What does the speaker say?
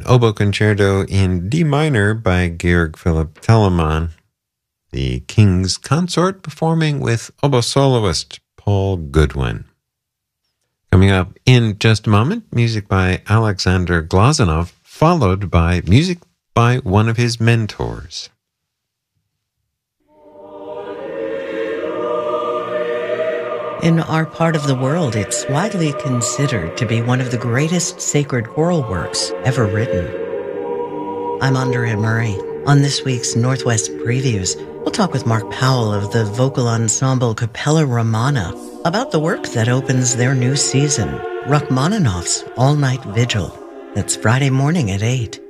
Oboe Concerto in D minor by Georg Philipp Telemann, the King's Consort performing with oboe soloist Paul Goodwin. Coming up in just a moment, music by Alexander Glazunov, followed by music by one of his mentors. In our part of the world, it's widely considered to be one of the greatest sacred choral works ever written. I'm Andrea Murray. On this week's Northwest Previews, we'll talk with Mark Powell of the vocal ensemble Capella Romana about the work that opens their new season, Rachmaninoff's All-Night Vigil. That's Friday morning at 8.